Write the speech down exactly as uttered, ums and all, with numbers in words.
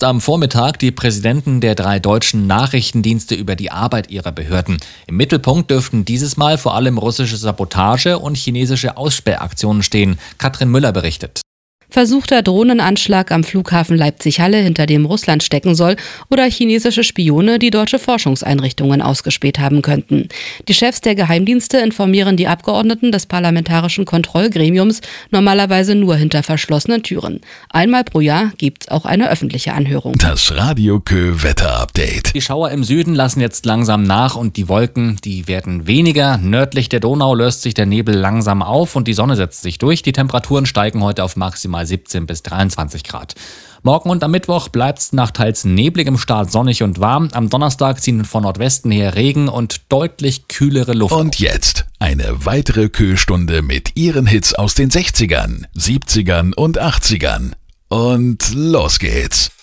jetzt am Vormittag die Präsidenten der drei deutschen Nachrichtendienste über die Arbeit ihrer Behörden. Im Mittelpunkt dürften dieses Mal vor allem russische Sabotage und chinesische Aussperraktionen stehen. Katrin Müller berichtet. Versuchter Drohnenanschlag am Flughafen Leipzig-Halle, hinter dem Russland stecken soll, oder chinesische Spione, die deutsche Forschungseinrichtungen ausgespäht haben könnten. Die Chefs der Geheimdienste informieren die Abgeordneten des Parlamentarischen Kontrollgremiums normalerweise nur hinter verschlossenen Türen. Einmal pro Jahr gibt's auch eine öffentliche Anhörung. Das Radio Kö Wetter-Update. Die Schauer im Süden lassen jetzt langsam nach und die Wolken, die werden weniger. Nördlich der Donau löst sich der Nebel langsam auf und die Sonne setzt sich durch. Die Temperaturen steigen heute auf maximal siebzehn bis dreiundzwanzig Grad. Morgen und am Mittwoch bleibt es nach teils nebligem Start sonnig und warm. Am Donnerstag ziehen von Nordwesten her Regen und deutlich kühlere Luft. Und jetzt eine weitere Kö-Stunde mit ihren Hits aus den sechzigern, siebzigern und achtzigern. Und los geht's.